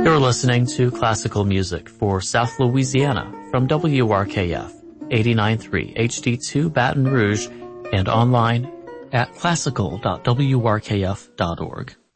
You're listening to classical music for South Louisiana from WRKF 89.3 HD2 Baton Rouge and online at classical.wrkf.org.